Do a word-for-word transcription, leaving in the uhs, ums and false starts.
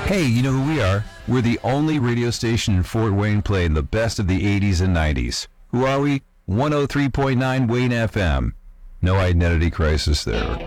Hey, you know who we are? We're the only radio station in Fort Wayne playing the best of the eighties and nineties. Who are we? one oh three point nine Wayne F M. No identity crisis there.